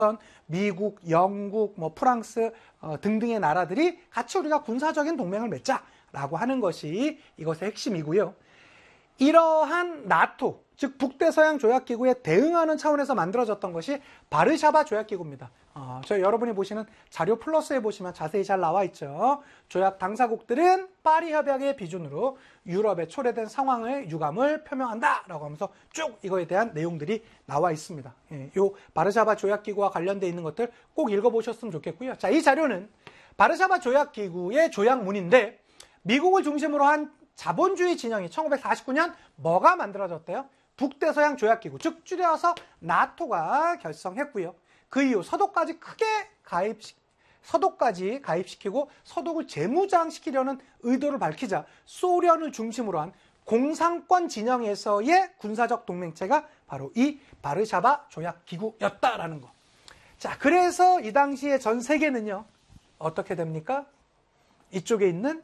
미국, 영국, 뭐 프랑스 등등의 나라들이 같이 우리가 군사적인 동맹을 맺자라고 하는 것이 이것의 핵심이고요. 이러한 나토, 즉 북대서양 조약기구에 대응하는 차원에서 만들어졌던 것이 바르샤바 조약기구입니다. 여러분이 보시는 자료 플러스에 보시면 자세히 잘 나와 있죠. 조약 당사국들은 파리 협약의 비준으로 유럽의 초래된 상황의 유감을 표명한다라고 하면서 쭉 이거에 대한 내용들이 나와 있습니다. 요 바르샤바 조약기구와 관련되어 있는 것들 꼭 읽어보셨으면 좋겠고요. 자, 이 자료는 바르샤바 조약기구의 조약문인데 미국을 중심으로 한 자본주의 진영이 1949년 뭐가 만들어졌대요? 북대서양 조약기구, 즉 줄여서 나토가 결성했고요. 그 이후 서독까지 가입시키고 서독을 재무장시키려는 의도를 밝히자 소련을 중심으로 한 공산권 진영에서의 군사적 동맹체가 바로 이 바르샤바 조약기구였다라는 거. 자, 그래서 이 당시에 전 세계는요, 어떻게 됩니까? 이쪽에 있는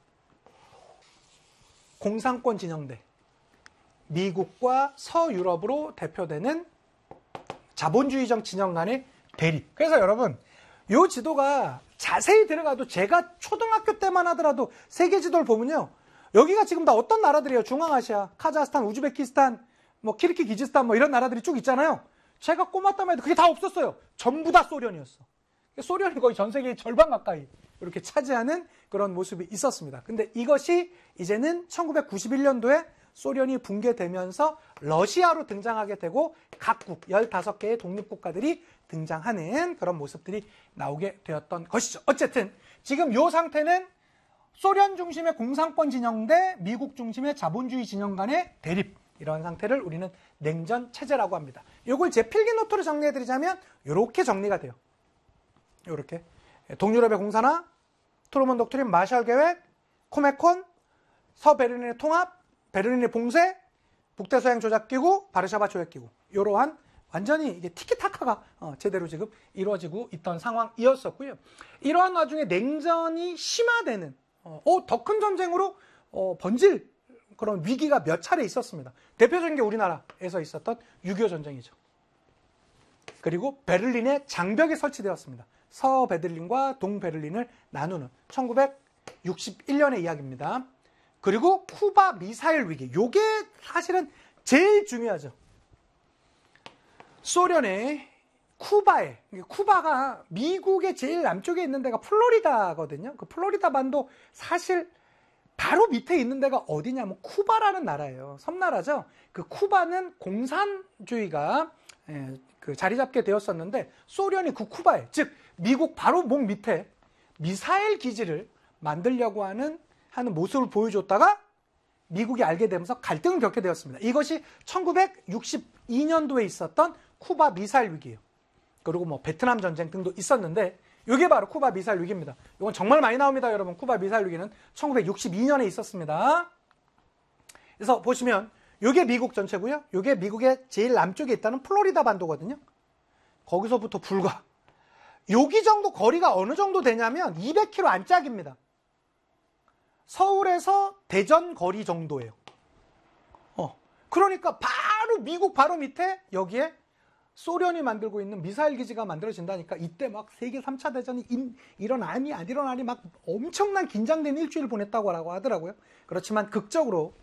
공산권 진영대, 미국과 서유럽으로 대표되는 자본주의적 진영 간의 대립. 그래서 여러분, 이 지도가 자세히 들어가도 제가 초등학교 때만 하더라도 세계 지도를 보면요, 여기가 지금 다 어떤 나라들이에요? 중앙아시아, 카자흐스탄, 우즈베키스탄, 뭐 키르기즈스탄 뭐 이런 나라들이 쭉 있잖아요. 제가 꼬마 때만 해도 그게 다 없었어요. 전부 다 소련이었어. 소련이 거의 전 세계의 절반 가까이 이렇게 차지하는 그런 모습이 있었습니다. 근데 이것이 이제는 1991년도에 소련이 붕괴되면서 러시아로 등장하게 되고 각국 15개의 독립국가들이 등장하는 그런 모습들이 나오게 되었던 것이죠. 어쨌든 지금 이 상태는 소련 중심의 공산권 진영 대 미국 중심의 자본주의 진영 간의 대립, 이런 상태를 우리는 냉전 체제라고 합니다. 이걸 제 필기노트로 정리해드리자면 이렇게 정리가 돼요. 이렇게 동유럽의 공산화, 트루먼 독트린, 마샬 계획, 코메콘, 서베를린의 통합, 베를린의 봉쇄, 북대서양 조작기구, 바르샤바 조약기구, 이러한 완전히 이게 티키타카가 제대로 지금 이루어지고 있던 상황이었었고요. 이러한 와중에 냉전이 심화되는 더 큰 전쟁으로 번질 그런 위기가 몇 차례 있었습니다. 대표적인 게 우리나라에서 있었던 6.25 전쟁이죠. 그리고 베를린에 장벽이 설치되었습니다. 서베를린과 동베를린을 나누는 1961년의 이야기입니다. 그리고 쿠바 미사일 위기, 요게 사실은 제일 중요하죠. 소련의 쿠바가 미국의 제일 남쪽에 있는 데가 플로리다거든요. 그 플로리다 반도 사실 바로 밑에 있는 데가 어디냐면 쿠바라는 나라예요. 섬나라죠. 그 쿠바는 공산주의가 자리 잡게 되었었는데 소련이 그 쿠바에, 즉 미국 바로 목 밑에 미사일 기지를 만들려고 하는 모습을 보여줬다가 미국이 알게 되면서 갈등을 겪게 되었습니다. 이것이 1962년도에 있었던 쿠바 미사일 위기예요. 그리고 뭐 베트남 전쟁 등도 있었는데 이게 바로 쿠바 미사일 위기입니다. 이건 정말 많이 나옵니다, 여러분. 쿠바 미사일 위기는 1962년에 있었습니다. 그래서 보시면 이게 미국 전체고요. 이게 미국의 제일 남쪽에 있다는 플로리다 반도거든요. 거기서부터 불과 여기 정도 거리가 어느 정도 되냐면 200km 안짝입니다. 서울에서 대전 거리 정도예요. 그러니까 바로 미국 바로 밑에 여기에 소련이 만들고 있는 미사일 기지가 만들어진다니까 이때 막 세계 3차 대전이 일어나니 안 일어나니 막 엄청난 긴장된 일주일을 보냈다고 하더라고요. 그렇지만 극적으로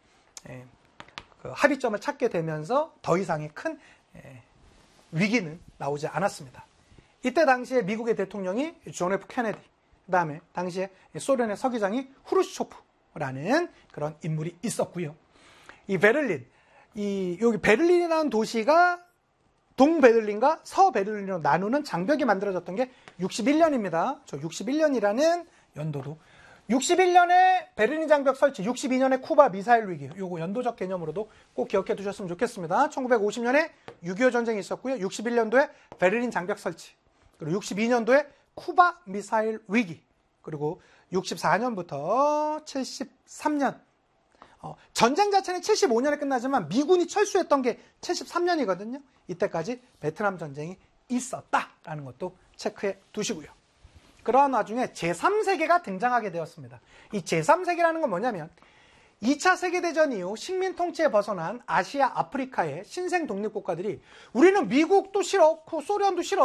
그 합의점을 찾게 되면서 더 이상의 큰 위기는 나오지 않았습니다. 이때 당시에 미국의 대통령이 존 F 케네디, 그 다음에 당시에 소련의 서기장이 후르시초프라는 그런 인물이 있었고요. 이 베를린, 여기 베를린이라는 도시가 동베를린과 서베를린으로 나누는 장벽이 만들어졌던 게 61년입니다. 저 61년이라는 연도도 61년에 베를린 장벽 설치, 62년에 쿠바 미사일 위기, 요거 연도적 개념으로도 꼭 기억해 두셨으면 좋겠습니다. 1950년에 6.25 전쟁이 있었고요. 61년도에 베를린 장벽 설치, 그리고 62년도에 쿠바 미사일 위기, 그리고 64년부터 73년, 전쟁 자체는 75년에 끝나지만 미군이 철수했던 게 73년이거든요. 이때까지 베트남 전쟁이 있었다라는 것도 체크해 두시고요. 그러한 와중에 제3세계가 등장하게 되었습니다. 이 제3세계라는 건 뭐냐면 2차 세계대전 이후 식민 통치에 벗어난 아시아, 아프리카의 신생 독립국가들이 우리는 미국도 싫어, 소련도 싫어,